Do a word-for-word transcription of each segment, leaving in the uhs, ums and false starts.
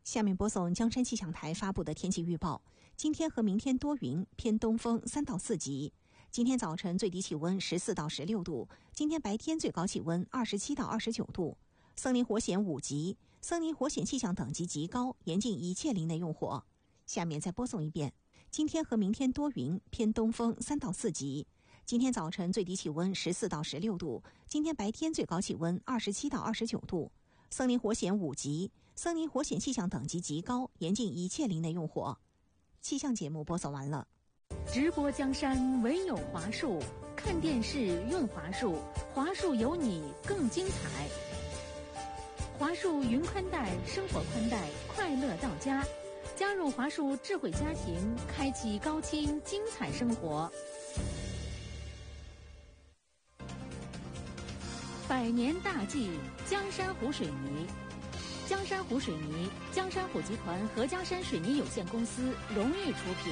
下面播送江山气象台发布的天气预报。今天和明天多云，偏东风三到四级。今天早晨最低气温十四到十六度，今天白天最高气温二十七到二十九度。森林火险五级，森林火险气象等级极高，严禁一切林内用火。下面再播送一遍。今天和明天多云，偏东风三到四级。今天早晨最低气温十四到十六度，今天白天最高气温二十七到二十九度。森林火险五级，森林火险气象等级极高，严禁一切林内用火。气象节目播送完了。 直播江山唯有华数，看电视用华数，华数有你更精彩。华数云宽带，生活宽带，快乐到家。加入华数智慧家庭，开启高清精彩生活。百年大计，江山湖水泥。江山湖水泥，江山湖集团和江山水泥有限公司荣誉出品。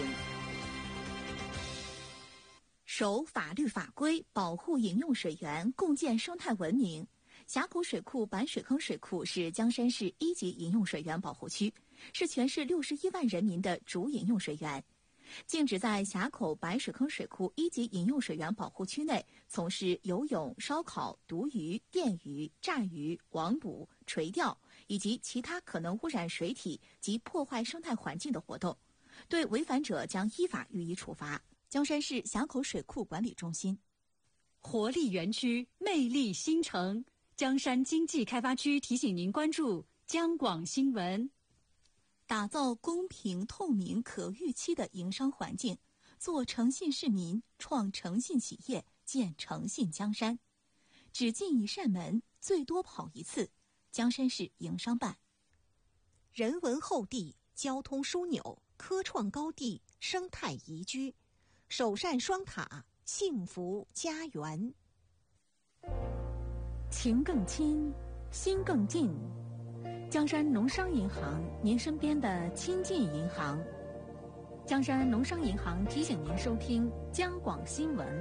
守法律法规，保护饮用水源，共建生态文明。峡口水库白水坑水库是江山市一级饮用水源保护区，是全市六十一万人民的主饮用水源。禁止在峡口白水坑水库一级饮用水源保护区内从事游泳、烧烤、毒鱼、电鱼、炸鱼、网捕、垂钓以及其他可能污染水体及破坏生态环境的活动，对违反者将依法予以处罚。江山市峡口水库管理中心。 活力园区，魅力新城，江山经济开发区提醒您关注江广新闻。 打造公平、透明、可预期的营商环境，做诚信市民，创诚信企业，建诚信江山。只进一扇门，最多跑一次。江山市营商办。 人文厚地，交通枢纽，科创高地，生态宜居，首善双塔，幸福家园。 情更亲，心更近。江山农商银行，您身边的亲近银行。江山农商银行提醒您收听江广新闻。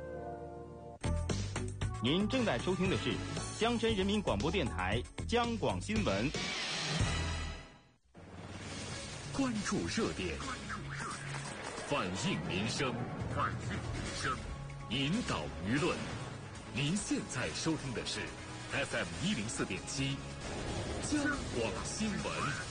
您正在收听的是江山人民广播电台江广新闻。 关注热点，反映民生，反映民生，引导舆论。您现在收听的是 F M 一零四点七。江广新闻。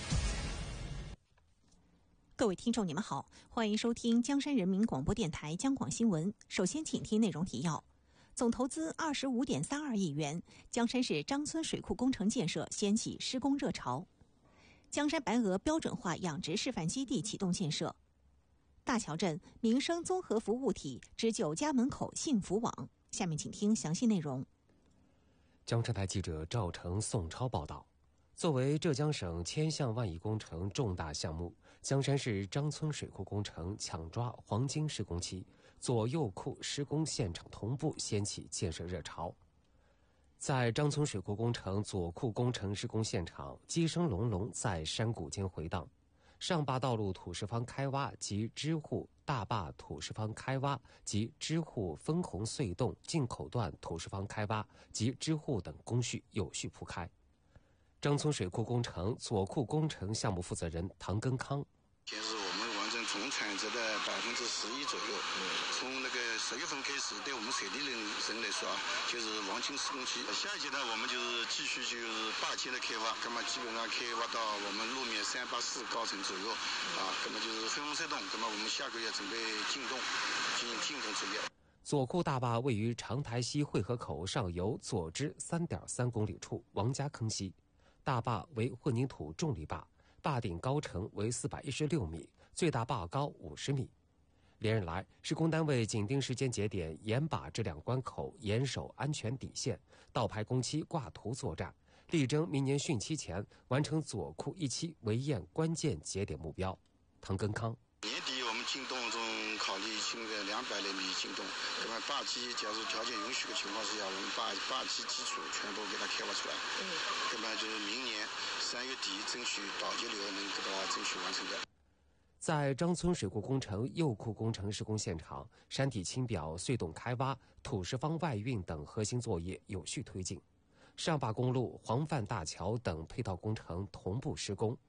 各位听众你们好，欢迎收听江山人民广播电台江广新闻。首先请听内容提要。总投资 二十五点三二亿元，江山市张村水库工程建设掀起施工热潮。江山白鹅标准化养殖示范基地启动建设。大桥镇民生综合服务体之九家门口幸福网。下面请听详细内容。 江山台记者赵成、宋超报道。作为浙江省千项万亿工程重大项目，江山市张村水库工程抢抓黄金施工期，左右库施工现场同步掀起建设热潮。在张村水库工程左库工程施工现场，机声隆隆在山谷间回荡。上坝道路土石方开挖及支户大坝土石方开挖及支户分洪隧洞进口段土石方开挖及支户等工序有序铺开。张村水库工程左库工程项目负责人唐根康。 现在我们完成总产值的百分之十一左右。从那个十月份开始，对我们水利人人来说啊，就是黄金施工期。下一阶段我们就是继续就是坝间的开挖，那么基本上开挖到我们路面三八四高层左右啊，那么就是分洪隧洞，那么我们下个月准备进洞进行进洞作业。 左库大坝位于长台溪汇合口上游左支 三点三公里处王家坑溪。大坝为混凝土重力坝，坝顶高程为四百一十六米，最大坝高五十米。连日来，施工单位紧盯时间节点，严把这两关口，严守安全底线，倒排工期挂图作战，力争明年汛期前完成左库一期围堰关键节点目标。唐根康。 年底我们进洞中考虑进个两百厘米进洞，那么坝基假如条件允许的情况之下，我们把坝基基础全部给它开挖出来，嗯，那么就是明年三月底争取导截流能给它争取完成的。 在张村水库工程右库工程施工现场，山体清表、隧洞开挖、土石方外运等核心作业有序推进，上坝公路、黄泛大桥等配套工程同步施工。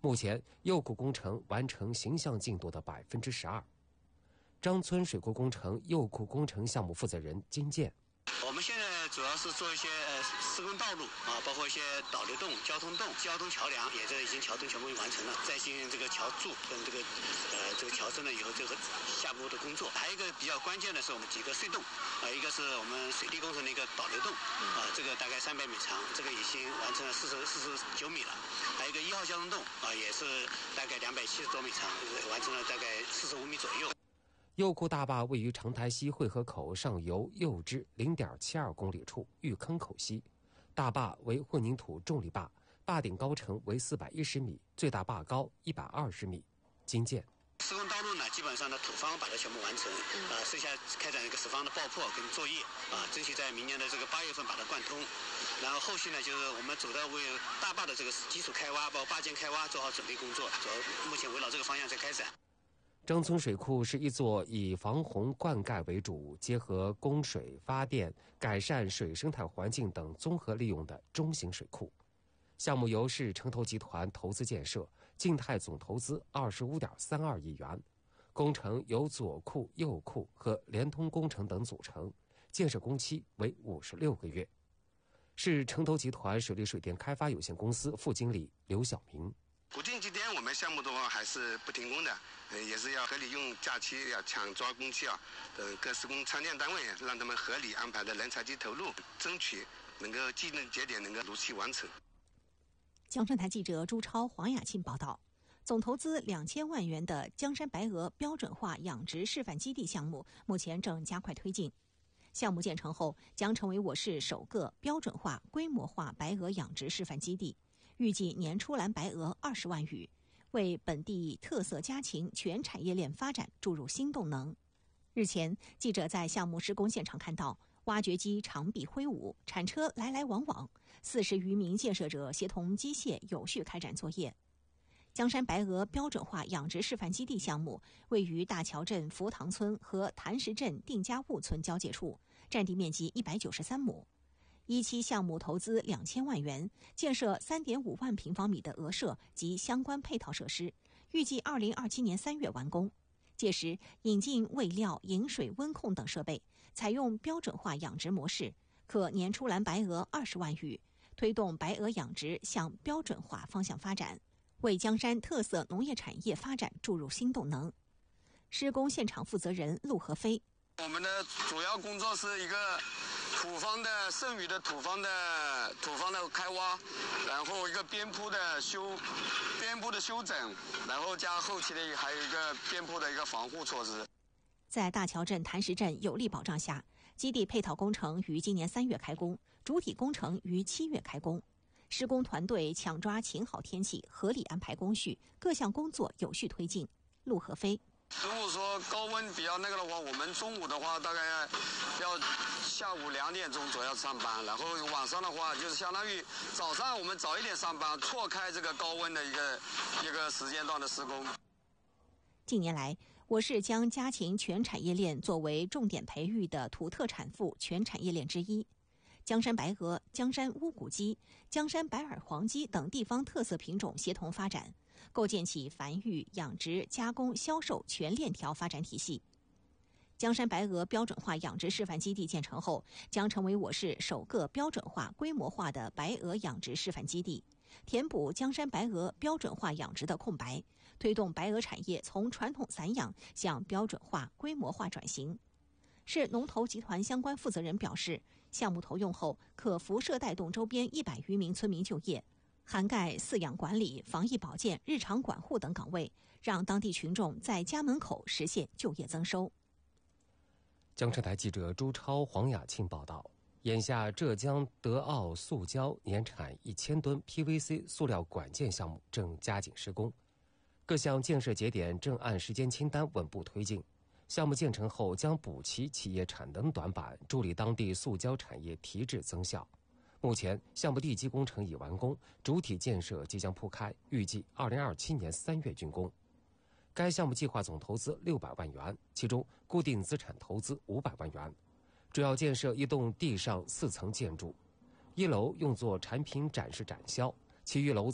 目前右库工程完成形项进度的百分之十二。张村水库工程右库工程项目负责人金建。 我们现在主要是做一些呃施工道路啊，包括一些导流洞、交通洞、交通桥梁，也这已经桥墩全部完成了。再进行这个桥柱跟这个呃这个桥身了以后，这个下步的工作。还有一个比较关键的是我们几个隧洞啊，一个是我们水利工程的一个导流洞啊，这个大概三百米长，这个已经完成了四十四十九米了。还有一个一号交通洞啊，也是大概两百七十多米长，完成了大概四十五米左右。 右库大坝位于长台溪汇河口上游右支 零点七二公里处玉坑口西，大坝为混凝土重力坝，坝顶高程为四百一十米，最大坝高一百二十米。金建。 施工道路呢，基本上的土方把它全部完成，啊，剩下开展一个石方的爆破跟作业，啊，争取在明年的这个八月份把它贯通。然后后续呢，就是我们主要为大坝的这个基础开挖，包括坝间开挖做好准备工作，主要目前围绕这个方向在开展。 张村水库是一座以防洪灌溉为主，结合供水、发电、改善水生态环境等综合利用的中型水库。项目由市城投集团投资建设，静态总投资二十五点三二亿元。工程由左库、右库和联通工程等组成，建设工期为五十六个月。市城投集团水利水电开发有限公司副经理刘晓明。 固定几点我们项目的话还是不停工的，呃，也是要合理用假期，要抢抓工期啊，呃，各施工参建单位让他们合理安排的人才及投入，争取能够技能节点能够如期完成。 江山台记者朱超、黄雅庆报道。总投资两千万元的江山白鹅标准化养殖示范基地项目目前正加快推进。项目建成后，将成为我市首个标准化、规模化白鹅养殖示范基地。预计年出栏白鹅二十万余，为本地特色家禽全产业链发展注入新动能。日前，记者在项目施工现场看到，挖掘机长臂挥舞，铲车来来往往，四十余名建设者协同机械有序开展作业。江山白鹅标准化养殖示范基地项目位于大桥镇福塘村和潭石镇定家务村交界处，占地面积一百九十三亩。一期项目投资两千万元，建设三点五万平方米的鹅舍及相关配套设施，预计二零二七年三月完工。届时引进喂料、饮水、温控等设备，采用标准化养殖模式，可年出栏白鹅二十万余，推动白鹅养殖向标准化方向发展，为江山特色农业产业发展注入新动能。施工现场负责人陆和飞。 我们的主要工作是一个土方的剩余的土方的土方的开挖，然后一个边铺的修边铺的修整，然后加后期的还有一个边铺的一个防护措施。 在大桥镇潭石镇有力保障下，基地配套工程于今年三月开工，主体工程于七月开工。施工团队抢抓晴好天气，合理安排工序，各项工作有序推进。陆和飞。 如果说高温比较那个的话，我们中午的话大概要下午两点钟左右上班，然后晚上的话就是相当于早上我们早一点上班，错开这个高温的一个一个时间段的施工。 近年来，我市将家禽全产业链作为重点培育的土特产妇全产业链之一。江山白鹅、江山乌骨鸡、江山白耳黄鸡等地方特色品种协同发展，构建起繁育、养殖、加工、销售全链条发展体系。江山白鹅标准化养殖示范基地建成后，将成为我市首个标准化、规模化的白鹅养殖示范基地，填补江山白鹅标准化养殖的空白，推动白鹅产业从传统散养向标准化、规模化转型。市农投集团相关负责人表示，项目投用后可辐射带动周边一百余名村民就业，涵盖饲养管理、防疫保健、日常管护等岗位，让当地群众在家门口实现就业增收。 江浙台记者朱超、黄雅庆报道。眼下，浙江德奥塑胶年产一千吨 P V C 塑料管件项目正加紧施工，各项建设节点正按时间清单稳步推进。项目建成后将补齐企业产能短板，助力当地塑胶产业提质增效。目前，项目地基工程已完工，主体建设即将铺开，预计二零二七年三月竣工。该项目计划总投资六百万元，其中固定资产投资五百万元，主要建设一栋地上四层建筑，一楼用作产品展示展销，其余楼层